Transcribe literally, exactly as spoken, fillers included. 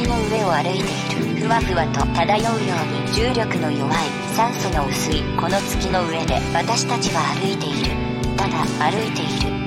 の上を歩いている。ふわふわと漂うように重力の弱い酸素の薄いこの月の上で私たちは歩いている。ただ歩いている。